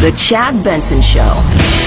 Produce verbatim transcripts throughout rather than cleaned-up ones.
The Chad Benson Show.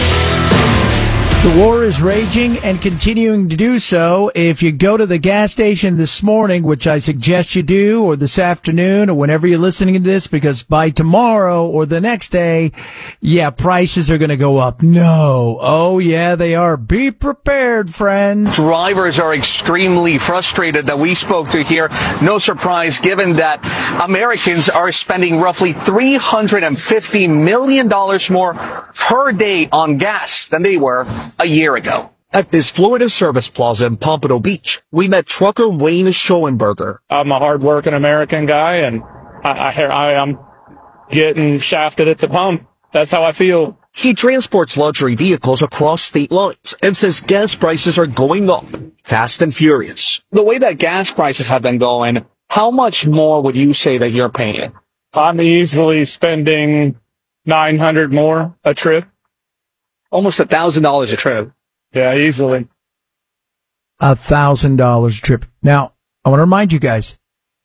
The war is raging and continuing to do so. If you go to the gas station this morning, which I suggest you do, or this afternoon, or whenever you're listening to this, because by tomorrow or the next day, yeah, prices are going to go up. No. Oh, yeah, they are. Be prepared, friends. Drivers are extremely frustrated that we spoke to here. No surprise, given that Americans are spending roughly three hundred fifty million dollars more per day on gas than they were a year ago. At this Florida Service Plaza in Pompano Beach, we met trucker Wayne Schoenberger. I'm a hard-working American guy, and I, I, I am getting shafted at the pump. That's how I feel. He transports luxury vehicles across state lines and says gas prices are going up fast and furious. The way that gas prices have been going, how much more would you say that you're paying? I'm easily spending nine hundred more a trip. Almost a thousand dollars a trip. Yeah, easily. A thousand dollars a trip. Now, I want to remind you guys,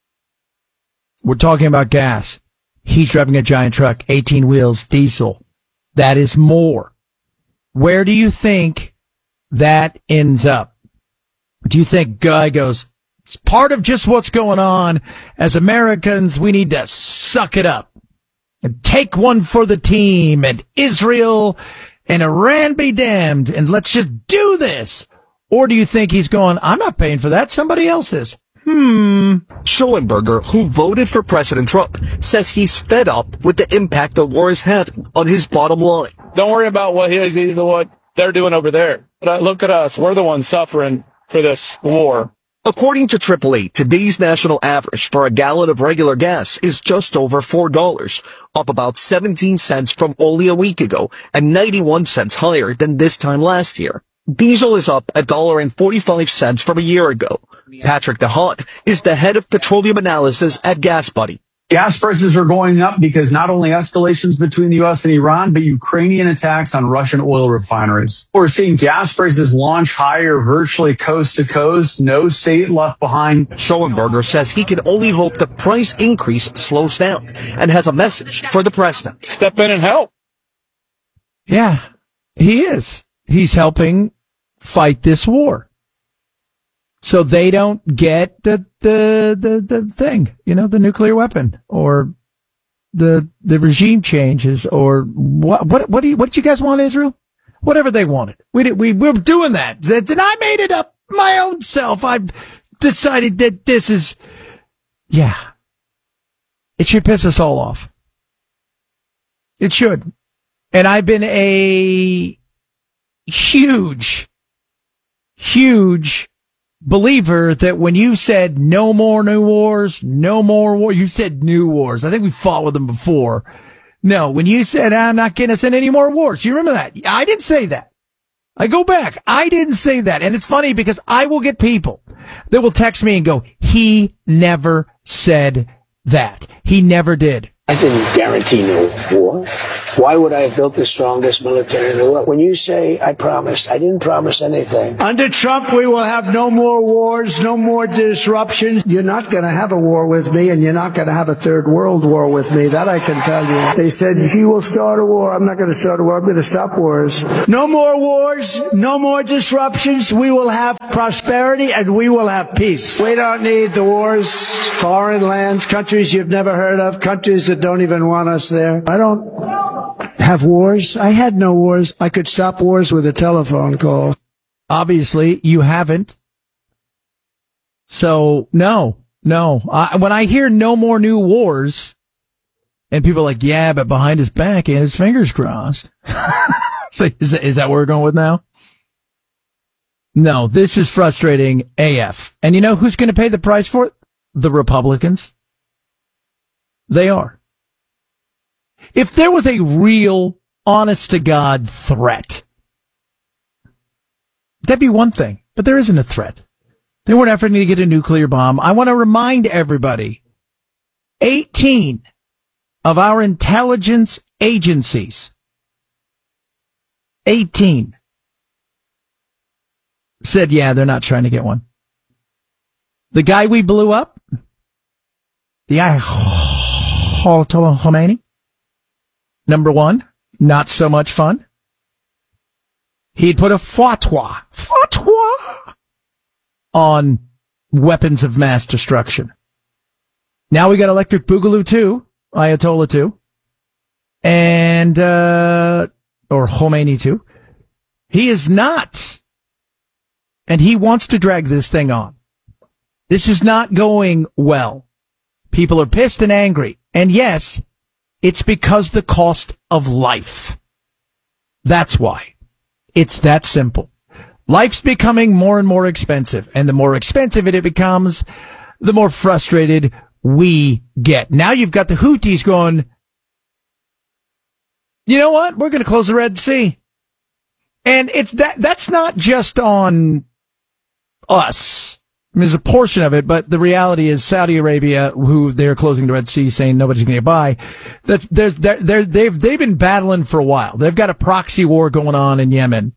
we're talking about gas. He's driving a giant truck, eighteen wheels, diesel. That is more. Where do you think that ends up? Do you think guy goes, it's part of just what's going on. As Americans, we need to suck it up and take one for the team, and Israel and Iran be damned, and let's just do this? Or do you think he's going, I'm not paying for that, somebody else is? Hmm. Schoenberger, who voted for President Trump, says he's fed up with the impact the war is having on his bottom line. Don't worry about what he's what they're doing over there. But look at us. We're the ones suffering for this war. According to triple A, today's national average for a gallon of regular gas is just over four dollars, up about seventeen cents from only a week ago, and ninety-one cents higher than this time last year. Diesel is up a dollar and forty-five cents from a year ago. Patrick DeHaan is the head of petroleum analysis at GasBuddy. Gas prices are going up because not only escalations between the U S and Iran, but Ukrainian attacks on Russian oil refineries. We're seeing gas prices launch higher virtually coast to coast, no state left behind. Schoenberger says he can only hope the price increase slows down and has a message for the president. Step in and help. Yeah, he is. He's helping fight this war. So they don't get the, the, the, the thing, you know, the nuclear weapon or the, the regime changes or what, what, what do you, what did you guys want, Israel? Whatever they wanted. We did, we, we were doing that. And I made it up my own self. I've decided that this is, yeah, it should piss us all off. It should. And I've been a huge, huge believer that when you said no more new wars, no more war, you said new wars. I think we fought with them before. No, when you said, I'm not getting us in any more wars. You remember that? I didn't say that. I go back. I didn't say that. And it's funny because I will get people that will text me and go, he never said that. He never did. I didn't guarantee no war. Why would I have built the strongest military in the world? When you say I promised, I didn't promise anything. Under Trump, we will have no more wars, no more disruptions. You're not going to have a war with me, and you're not going to have a third world war with me. That I can tell you. They said, he will start a war. I'm not going to start a war. I'm going to stop wars. No more wars, no more disruptions. We will have prosperity, and we will have peace. We don't need the wars, foreign lands, countries you've never heard of, countries that don't even want us there. I don't have wars. I had no wars. I could stop wars with a telephone call. Obviously, you haven't. So, no, no. I, when I hear no more new wars, and people are like, yeah, but behind his back and his fingers crossed. So is that, is that where we're going with now? No, this is frustrating A F. And you know who's going to pay the price for it? The Republicans. They are. If there was a real, honest-to-God threat, that'd be one thing. But there isn't a threat. They weren't efforting to get a nuclear bomb. I want to remind everybody, eighteen of our intelligence agencies, eighteen, said, yeah, they're not trying to get one. The guy we blew up, the Ayatollah Khomeini, number one, not so much fun. He'd put a fatwa, fatwa on weapons of mass destruction. Now we got Electric Boogaloo too, Ayatollah too, and, uh, or Khomeini too. He is not. And he wants to drag this thing on. This is not going well. People are pissed and angry. And yes, it's because the cost of life. That's why. It's that simple. Life's becoming more and more expensive. And the more expensive it becomes, the more frustrated we get. Now you've got the Houthis going, you know what? We're going to close the Red Sea. And it's that, that's not just on us. I mean, there's a portion of it, but the reality is Saudi Arabia, who they're closing the Red Sea, saying nobody's going to buy. That's, there's, they're, they're, they've, they've been battling for a while. They've got a proxy war going on in Yemen.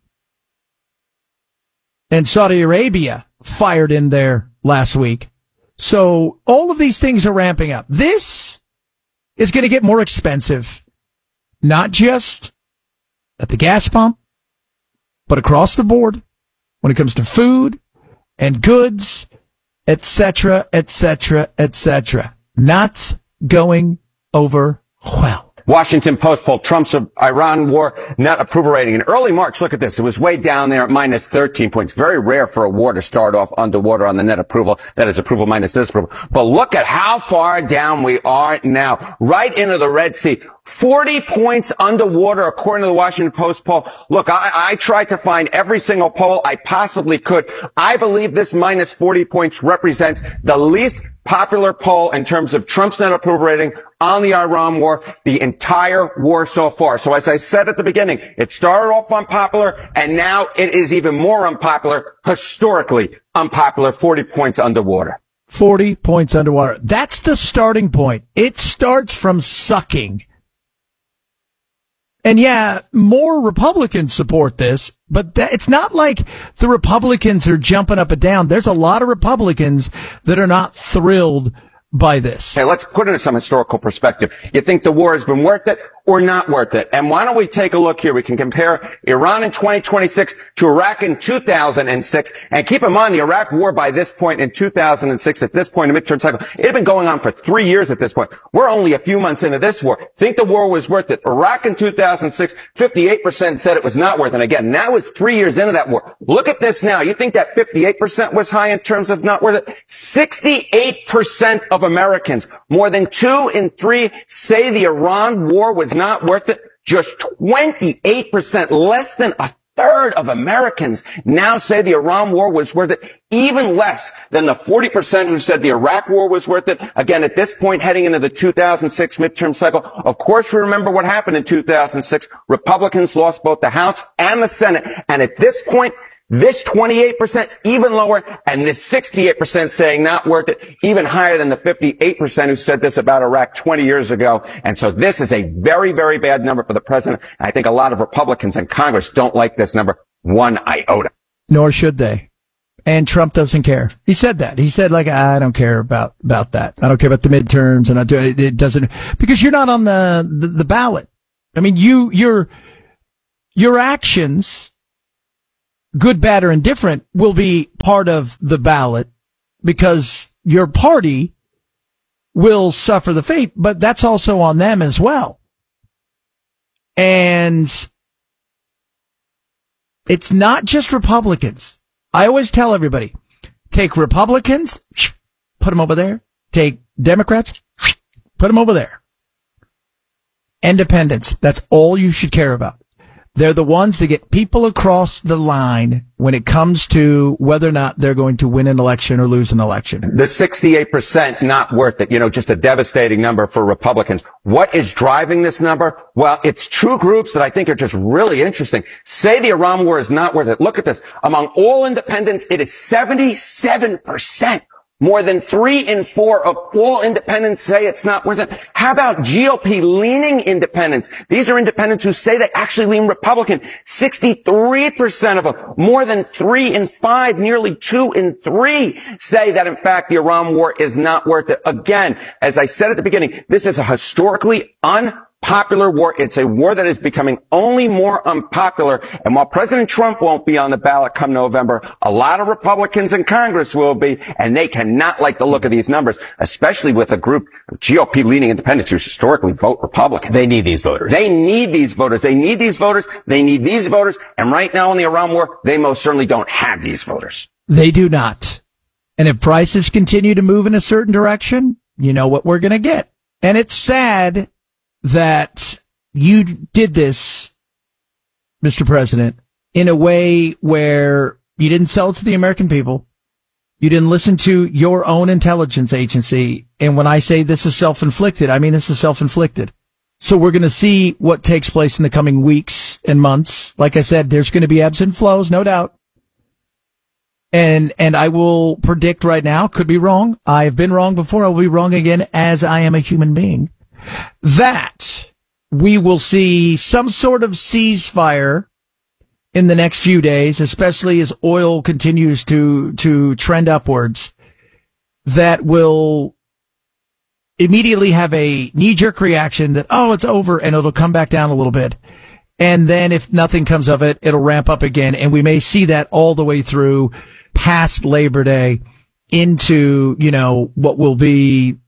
And Saudi Arabia fired in there last week. So all of these things are ramping up. This is going to get more expensive, not just at the gas pump, but across the board when it comes to food and goods, et cetera, et cetera, et cetera. Not going over well. Washington Post poll, Trump's Iran war net approval rating. In early March, look at this. It was way down there at minus thirteen points. Very rare for a war to start off underwater on the net approval. That is approval minus disapproval. But look at how far down we are now. Right into the Red Sea. forty points underwater, according to the Washington Post poll. Look, I, I tried to find every single poll I possibly could. I believe this minus forty points represents the least popular poll in terms of Trump's net approval rating on the Iran war, the entire war so far. So as I said at the beginning, it started off unpopular, and now it is even more unpopular, historically unpopular, forty points underwater. forty points underwater. That's the starting point. It starts from sucking. And yeah, more Republicans support this, but that, it's not like the Republicans are jumping up and down. There's a lot of Republicans that are not thrilled by this. Okay, let's put it into some historical perspective. You think the war has been worth it or not worth it? And why don't we take a look here? We can compare Iran in twenty twenty-six to Iraq in two thousand six. And keep in mind, the Iraq war by this point in two thousand six, at this point in the midterm cycle, it had been going on for three years at this point. We're only a few months into this war. Think the war was worth it. Iraq in two thousand six, fifty-eight percent said it was not worth it. And again, that was three years into that war. Look at this now. You think that fifty-eight percent was high in terms of not worth it? sixty-eight percent of Americans, more than two in three, say the Iran war was not worth it. Just twenty-eight percent, less than a third of Americans now say the Iran war was worth it. Even less than the forty percent who said the Iraq war was worth it. Again, at this point, heading into the two thousand six midterm cycle, of course, we remember what happened in two thousand six. Republicans lost both the House and the Senate. And at this point, this twenty-eight percent, even lower, and this sixty-eight percent saying not worth it, even higher than the fifty-eight percent who said this about Iraq twenty years ago. And so this is a very, very bad number for the president. I think a lot of Republicans in Congress don't like this number one iota. Nor should they. And Trump doesn't care. He said that. He said, like, I don't care about, about that. I don't care about the midterms, and I do, it doesn't, because you're not on the, the, the ballot. I mean, you, your, your actions, good, bad, or indifferent, will be part of the ballot because your party will suffer the fate, but that's also on them as well. And it's not just Republicans. I always tell everybody, take Republicans, put them over there. Take Democrats, put them over there. Independents, that's all you should care about. They're the ones that get people across the line when it comes to whether or not they're going to win an election or lose an election. The sixty-eight percent not worth it, you know, just a devastating number for Republicans. What is driving this number? Well, it's two groups that I think are just really interesting. Say the Iran war is not worth it. Look at this. Among all independents, it is seventy-seven percent. More than three in four of all independents say it's not worth it. How about G O P-leaning independents? These are independents who say they actually lean Republican. sixty-three percent of them, more than three in five, nearly two in three, say that, in fact, the Iran war is not worth it. Again, as I said at the beginning, this is a historically unpopular unpopular war. It's a war that is becoming only more unpopular. And while President Trump won't be on the ballot come November, a lot of Republicans in Congress will be, and they cannot like the look of these numbers, especially with a group of G O P-leaning independents who historically vote Republican. They need these voters. They need these voters. They need these voters. They need these voters. And right now in the Iran war, they most certainly don't have these voters. They do not. And if prices continue to move in a certain direction, you know what we're going to get. And it's sad that you did this, Mister President, in a way where you didn't sell it to the American people. You didn't listen to your own intelligence agency. And when I say this is self-inflicted, I mean this is self-inflicted. So we're going to see what takes place in the coming weeks and months. Like I said, there's going to be ebbs and flows, no doubt. And, and I will predict right now, could be wrong. I have been wrong before. I will be wrong again, as I am a human being, that we will see some sort of ceasefire in the next few days, especially as oil continues to, to trend upwards, that will immediately have a knee-jerk reaction that, oh, it's over, and it'll come back down a little bit. And then if nothing comes of it, it'll ramp up again, and we may see that all the way through past Labor Day into, you know, what will be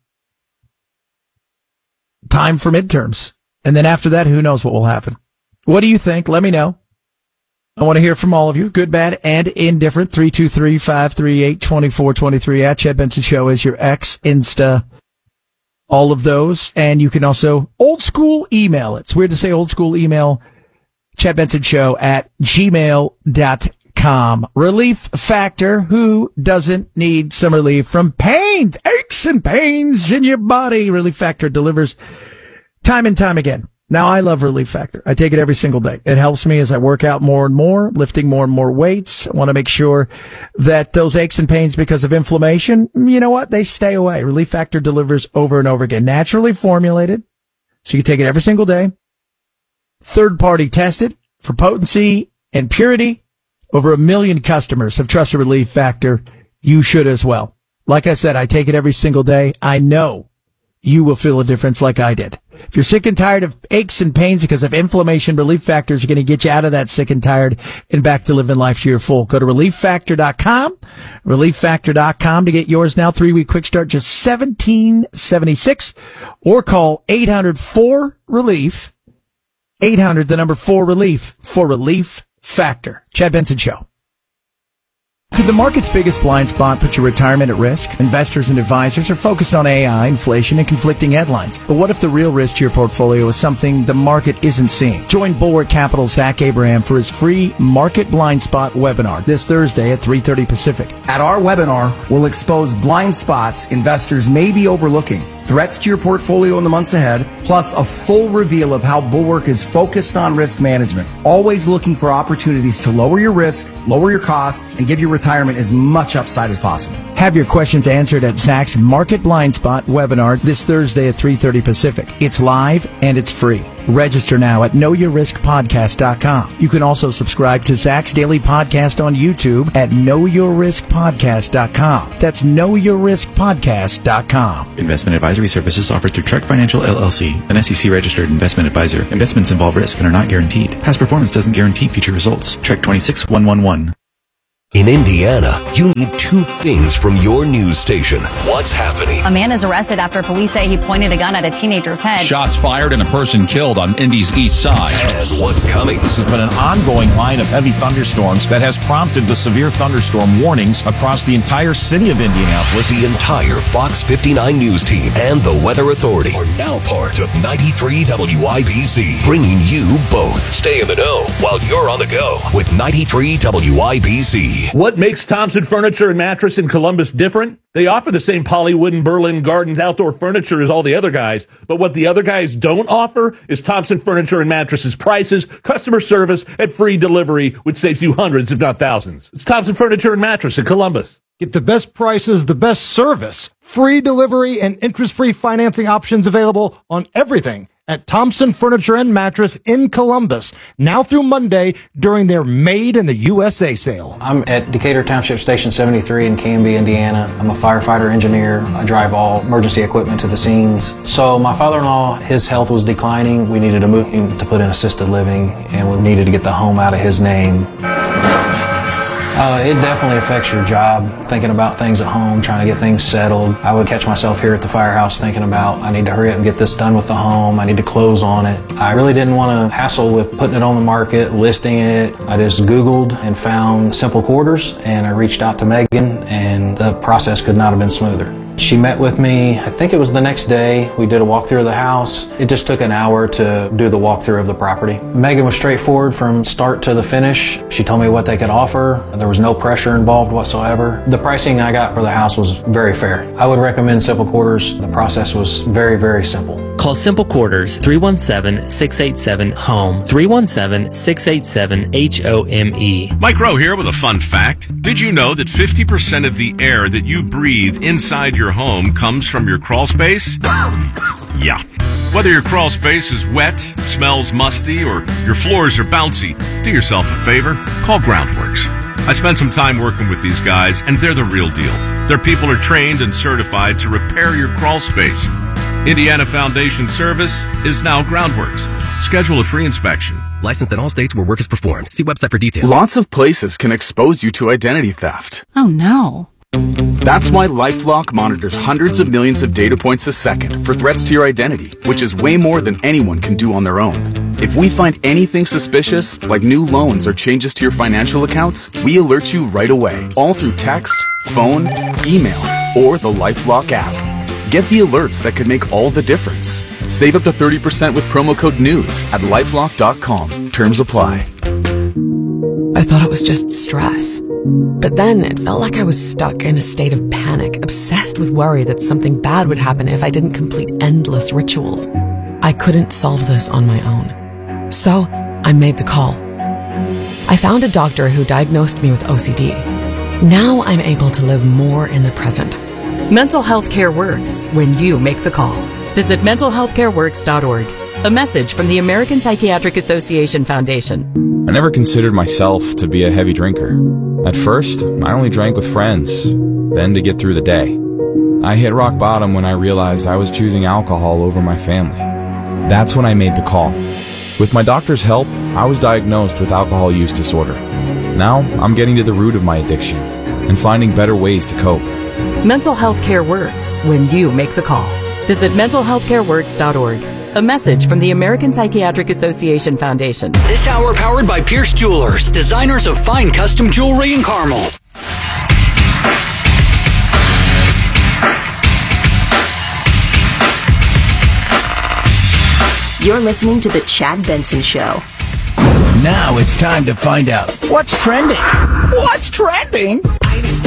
time for midterms. And then after that, who knows what will happen. What do you think? Let me know. I want to hear from all of you, good, bad, and indifferent. three two three, five three eight, two four two three at Chad Benson Show is your X, Insta, all of those. And you can also old school email. It's weird to say old school email, Chad Benson Show at gmail dot com. Relief Factor. Who doesn't need some relief from pains, aches and pains in your body? Relief Factor delivers time and time again. Now, I love Relief Factor. I take it every single day. It helps me as I work out more and more, lifting more and more weights. I want to make sure that those aches and pains because of inflammation, you know what? They stay away. Relief Factor delivers over and over again. Naturally formulated, so you can take it every single day. Third party tested for potency and purity. Over a million customers have trusted Relief Factor. You should as well. Like I said, I take it every single day. I know you will feel a difference like I did. If you're sick and tired of aches and pains because of inflammation, Relief Factor is going to get you out of that sick and tired and back to living life to your full. Go to relief factor dot com, relief factor dot com to get yours now. Three-week quick start, just seventeen seventy-six, or call eight hundred four relief, eight hundred, the number four relief, for Relief Factor. Chad Benson Show. Could the market's biggest blind spot put your retirement at risk? Investors and advisors are focused on A I, inflation, and conflicting headlines. But what if the real risk to your portfolio is something the market isn't seeing? Join Bulwark Capital's Zach Abraham for his free Market Blind Spot webinar this Thursday at three thirty Pacific. At our webinar, we'll expose blind spots investors may be overlooking, threats to your portfolio in the months ahead, plus a full reveal of how Bulwark is focused on risk management, always looking for opportunities to lower your risk, lower your cost, and give your retirement as much upside as possible. Have your questions answered at Zach's Market Blind Spot webinar this Thursday at three thirty Pacific. It's live and it's free. Register now at know your risk podcast dot com. You can also subscribe to Zach's daily podcast on YouTube at know your risk podcast dot com. That's know your risk podcast dot com. Investment advisory services offered through Trek Financial L L C, an S E C-registered investment advisor. Investments involve risk and are not guaranteed. Past performance doesn't guarantee future results. Trek twenty-six one one one. In Indiana, you need two things from your news station. What's happening? A man is arrested after police say he pointed a gun at a teenager's head. Shots fired and a person killed on Indy's east side. And what's coming? This has been an ongoing line of heavy thunderstorms that has prompted the severe thunderstorm warnings across the entire city of Indianapolis. The entire Fox fifty-nine News team and the Weather Authority are now part of ninety-three W I B C, bringing you both. Stay in the know while you're on the go with ninety-three W I B C. What makes Thompson Furniture and Mattress in Columbus different? They offer the same Polywood and Berlin Gardens outdoor furniture as all the other guys, but what the other guys don't offer is Thompson Furniture and Mattresses prices, customer service, and free delivery, which saves you hundreds if not thousands. It's Thompson Furniture and Mattress in Columbus. Get the best prices, the best service, free delivery, and interest-free financing options available on everything at Thompson Furniture and Mattress in Columbus, now through Monday during their Made in the U S A sale. I'm at Decatur Township Station seventy-three in Canby, Indiana. I'm a firefighter engineer. I drive all emergency equipment to the scenes. So my father-in-law, his health was declining. We needed to move him to put in assisted living, and we needed to get the home out of his name. Uh, it definitely affects your job, thinking about things at home, trying to get things settled. I would catch myself here at the firehouse thinking about, I need to hurry up and get this done with the home. I need to close on it. I really didn't want to hassle with putting it on the market, listing it. I just Googled and found Simple Quarters, and I reached out to Megan, and the process could not have been smoother. She met with me, I think it was the next day. We did a walkthrough of the house. It just took an hour to do the walkthrough of the property. Megan was straightforward from start to the finish. She told me what they could offer. There was no pressure involved whatsoever. The pricing I got for the house was very fair. I would recommend Simple Quarters. The process was very, very simple. Call Simple Quarters three one seven, six eight seven, HOME, three one seven, six eight seven, H O M E. Mike Rowe here with a fun fact. Did you know that fifty percent of the air that you breathe inside your home comes from your crawl space? Yeah. Whether your crawl space is wet, smells musty, or your floors are bouncy, do yourself a favor, call Groundworks. I spent some time working with these guys, and they're the real deal. Their people are trained and certified to repair your crawl space. Indiana Foundation Service is now Groundworks. Schedule a free inspection. Licensed in all states where work is performed. See website for details. Lots of places can expose you to identity theft. Oh no. That's why LifeLock monitors hundreds of millions of data points a second for threats to your identity, which is way more than anyone can do on their own. If we find anything suspicious, like new loans or changes to your financial accounts, we alert you right away, all through text, phone, email, or the LifeLock app. Get the alerts that could make all the difference. Save up to thirty percent with promo code NEWS at lifelock dot com. Terms apply. I thought it was just stress. But then it felt like I was stuck in a state of panic, obsessed with worry that something bad would happen if I didn't complete endless rituals. I couldn't solve this on my own. So I made the call. I found a doctor who diagnosed me with O C D. Now I'm able to live more in the present. Mental health care works when you make the call. Visit mental health care works dot org. A message from the American Psychiatric Association Foundation. I never considered myself to be a heavy drinker. At first, I only drank with friends, then to get through the day. I hit rock bottom when I realized I was choosing alcohol over my family. That's when I made the call. With my doctor's help, I was diagnosed with alcohol use disorder. Now, I'm getting to the root of my addiction and finding better ways to cope. Mental health care works when you make the call. Visit mental health care works dot org. A message from the American Psychiatric Association Foundation. This hour powered by Pierce Jewelers, designers of fine custom jewelry in Carmel. You're listening to The Chad Benson Show. Now it's time to find out what's trending. What's trending?